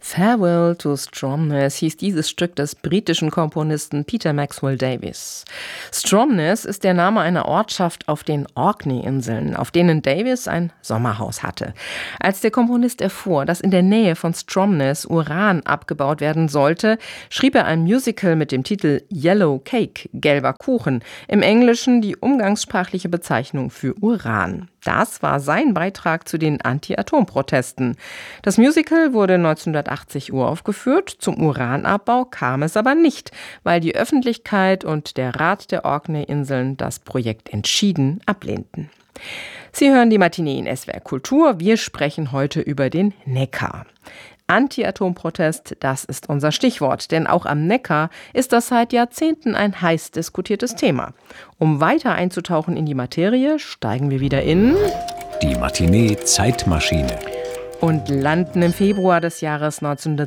Farewell to Stromness hieß dieses Stück des britischen Komponisten Peter Maxwell Davies. Stromness ist der Name einer Ortschaft auf den Orkney-Inseln, auf denen Davies ein Sommerhaus hatte. Als der Komponist erfuhr, dass in der Nähe von Stromness Uran abgebaut werden sollte, schrieb er ein Musical mit dem Titel Yellow Cake, gelber Kuchen, im Englischen die umgangssprachliche Bezeichnung für Uran. Das war sein Beitrag zu den Anti-Atom-Protesten. Das Musical wurde 1980 uraufgeführt, zum Uranabbau kam es aber nicht, weil die Öffentlichkeit und der Rat der Orkney-Inseln das Projekt entschieden ablehnten. Sie hören die Matinee in SWR Kultur. Wir sprechen heute über den Neckar. Anti-Atom-Protest, das ist unser Stichwort, denn auch am Neckar ist das seit Jahrzehnten ein heiß diskutiertes Thema. Um weiter einzutauchen in die Materie, steigen wir wieder in die Matinee-Zeitmaschine und landen im Februar des Jahres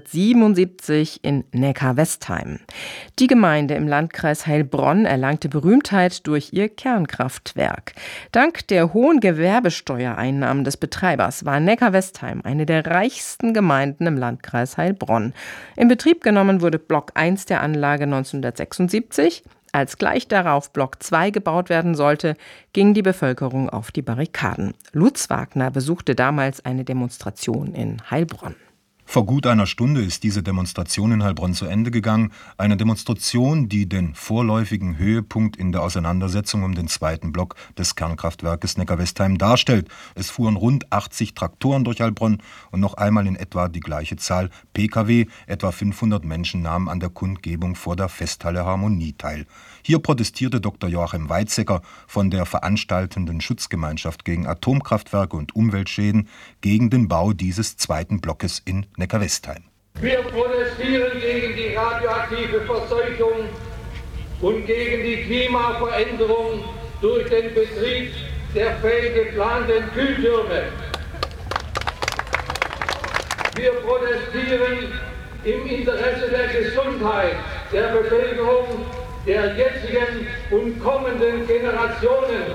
1977 in Neckar-Westheim. Die Gemeinde im Landkreis Heilbronn erlangte Berühmtheit durch ihr Kernkraftwerk. Dank der hohen Gewerbesteuereinnahmen des Betreibers war Neckar-Westheim eine der reichsten Gemeinden im Landkreis Heilbronn. In Betrieb genommen wurde Block 1 der Anlage 1976. Als gleich darauf Block 2 gebaut werden sollte, ging die Bevölkerung auf die Barrikaden. Lutz Wagner besuchte damals eine Demonstration in Heilbronn. Vor gut einer Stunde ist diese Demonstration in Heilbronn zu Ende gegangen. Eine Demonstration, die den vorläufigen Höhepunkt in der Auseinandersetzung um den zweiten Block des Kernkraftwerkes Neckar-Westheim darstellt. Es fuhren rund 80 Traktoren durch Heilbronn und noch einmal in etwa die gleiche Zahl Pkw. Etwa 500 Menschen nahmen an der Kundgebung vor der Festhalle Harmonie teil. Hier protestierte Dr. Joachim Weizsäcker von der veranstaltenden Schutzgemeinschaft gegen Atomkraftwerke und Umweltschäden gegen den Bau dieses zweiten Blockes in Neckar-Westheim. Wir protestieren gegen die radioaktive Verseuchung und gegen die Klimaveränderung durch den Betrieb der fehlgeplanten Kühltürme. Wir protestieren im Interesse der Gesundheit der Bevölkerung, der jetzigen und kommenden Generationen.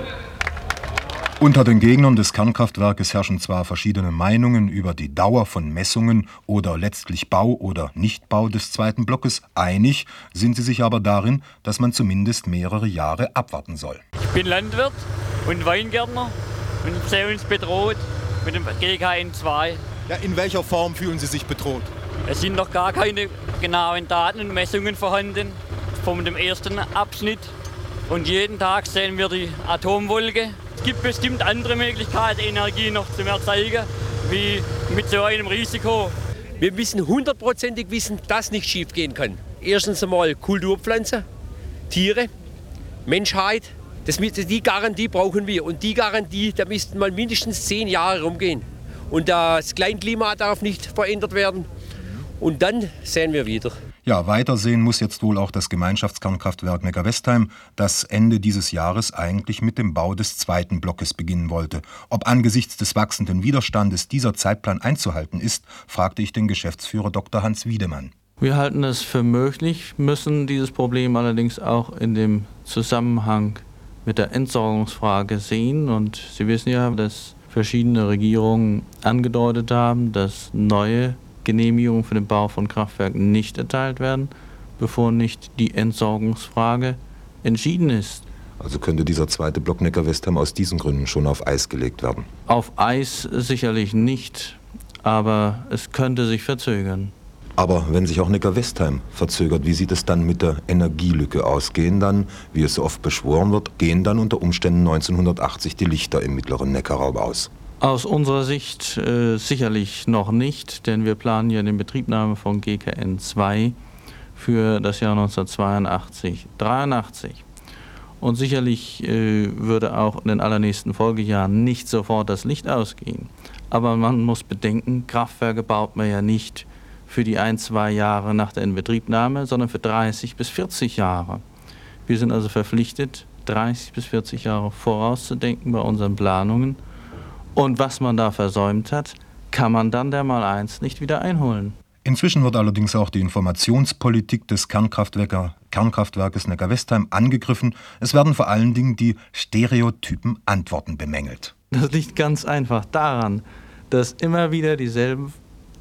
Unter den Gegnern des Kernkraftwerkes herrschen zwar verschiedene Meinungen über die Dauer von Messungen oder letztlich Bau oder Nichtbau des zweiten Blockes. Einig sind sie sich aber darin, dass man zumindest mehrere Jahre abwarten soll. Ich bin Landwirt und Weingärtner und sehe uns bedroht mit dem GKN2. Ja, in welcher Form fühlen Sie sich bedroht? Es sind noch gar keine genauen Daten und Messungen vorhanden von dem ersten Abschnitt. Und jeden Tag sehen wir die Atomwolke. Es gibt bestimmt andere Möglichkeiten, Energie noch zu erzeugen, wie mit so einem Risiko. Wir müssen 100%ig wissen, dass nichts schief gehen kann. Erstens einmal Kulturpflanzen, Tiere, Menschheit. Die Garantie brauchen wir. Und die Garantie, da müssten mal mindestens 10 Jahre rumgehen. Und das Kleinklima darf nicht verändert werden. Und dann sehen wir wieder. Ja, weitersehen muss jetzt wohl auch das Gemeinschaftskernkraftwerk Neckar-Westheim, das Ende dieses Jahres eigentlich mit dem Bau des zweiten Blockes beginnen wollte. Ob angesichts des wachsenden Widerstandes dieser Zeitplan einzuhalten ist, fragte ich den Geschäftsführer Dr. Hans Wiedemann. Wir halten es für möglich, müssen dieses Problem allerdings auch in dem Zusammenhang mit der Entsorgungsfrage sehen. Und Sie wissen ja, dass verschiedene Regierungen angedeutet haben, dass neue Genehmigungen für den Bau von Kraftwerken nicht erteilt werden, bevor nicht die Entsorgungsfrage entschieden ist. Also könnte dieser zweite Block Neckar-Westheim aus diesen Gründen schon auf Eis gelegt werden? Auf Eis sicherlich nicht, aber es könnte sich verzögern. Aber wenn sich auch Neckar-Westheim verzögert, wie sieht es dann mit der Energielücke aus? Gehen dann, wie es so oft beschworen wird, unter Umständen 1980 die Lichter im mittleren Neckarraum aus? Aus unserer Sicht sicherlich noch nicht, denn wir planen ja die Betriebnahme von GKN 2 für das Jahr 1982-83. Und sicherlich würde auch in den allernächsten Folgejahren nicht sofort das Licht ausgehen. Aber man muss bedenken, Kraftwerke baut man ja nicht für die 1-2 Jahre nach der Inbetriebnahme, sondern für 30 bis 40 Jahre. Wir sind also verpflichtet, 30 bis 40 Jahre vorauszudenken bei unseren Planungen. Und was man da versäumt hat, kann man dann dermal nicht wieder einholen. Inzwischen wird allerdings auch die Informationspolitik des Kernkraftwerkes Neckar-Westheim angegriffen. Es werden vor allen Dingen die stereotypen Antworten bemängelt. Das liegt ganz einfach daran, dass immer wieder dieselben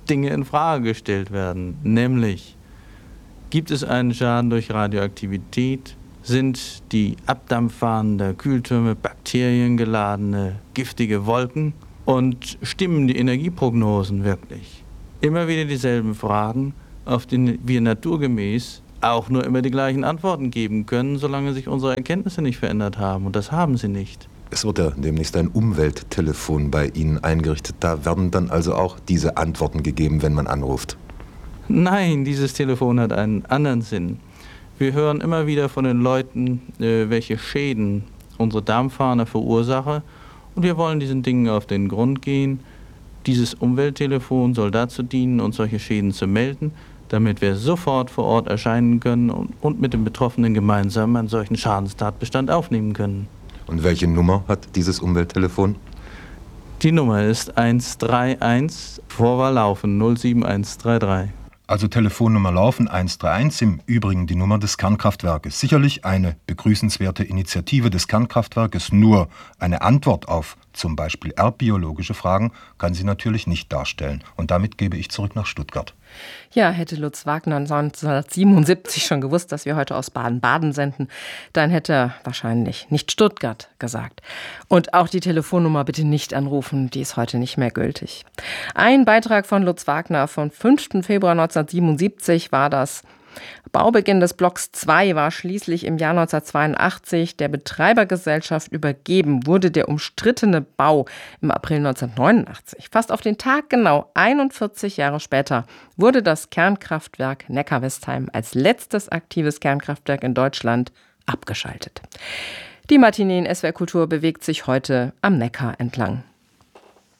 Dinge in Frage gestellt werden. Nämlich, gibt es einen Schaden durch Radioaktivität? Sind die Abdampfbahnen der Kühltürme bakteriengeladene, giftige Wolken? Und stimmen die Energieprognosen wirklich? Immer wieder dieselben Fragen, auf die wir naturgemäß auch nur immer die gleichen Antworten geben können, solange sich unsere Erkenntnisse nicht verändert haben. Und das haben sie nicht. Es wird ja demnächst ein Umwelttelefon bei Ihnen eingerichtet. Da werden dann also auch diese Antworten gegeben, wenn man anruft. Nein, dieses Telefon hat einen anderen Sinn. Wir hören immer wieder von den Leuten, welche Schäden unsere Dampfahne verursache. Und wir wollen diesen Dingen auf den Grund gehen. Dieses Umwelttelefon soll dazu dienen, uns solche Schäden zu melden, damit wir sofort vor Ort erscheinen können und mit den Betroffenen gemeinsam einen solchen Schadenstatbestand aufnehmen können. Und welche Nummer hat dieses Umwelttelefon? Die Nummer ist 131, Vorwahl laufen 07133. Also Telefonnummer laufen 131, im Übrigen die Nummer des Kernkraftwerkes. Sicherlich eine begrüßenswerte Initiative des Kernkraftwerkes, nur eine Antwort auf zum Beispiel erbbiologische Fragen kann sie natürlich nicht darstellen. Und damit gebe ich zurück nach Stuttgart. Ja, hätte Lutz Wagner 1977 schon gewusst, dass wir heute aus Baden-Baden senden, dann hätte er wahrscheinlich nicht Stuttgart gesagt. Und auch die Telefonnummer bitte nicht anrufen, die ist heute nicht mehr gültig. Ein Beitrag von Lutz Wagner vom 5. Februar 1977 war das. Baubeginn des Blocks 2 war schließlich im Jahr 1982 der Betreibergesellschaft übergeben, wurde der umstrittene Bau im April 1989. Fast auf den Tag genau 41 Jahre später wurde das Kernkraftwerk Neckar-Westheim als letztes aktives Kernkraftwerk in Deutschland abgeschaltet. Die Matinee in SWR Kultur bewegt sich heute am Neckar entlang.